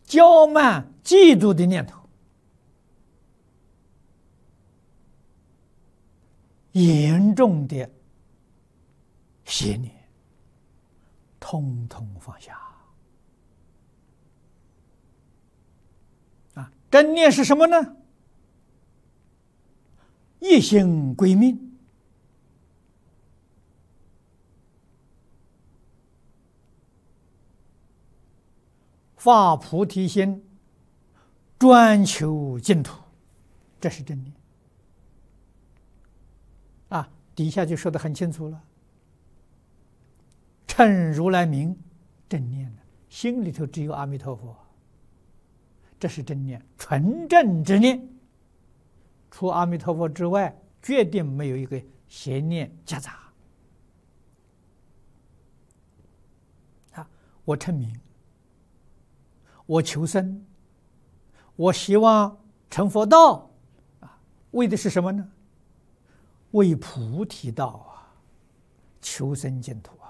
骄慢、嫉妒的念头，严重的邪念，通通放下。真念是什么呢？一心归命，发菩提心，专求净土，这是真念。底下就说得很清楚了。称如来名，正念的，心里头只有阿弥陀佛。这是真念，纯正之念，除阿弥陀佛之外，决定没有一个邪念夹杂。我称名，我求生，我希望成佛道，为的是什么呢？为菩提道求生净土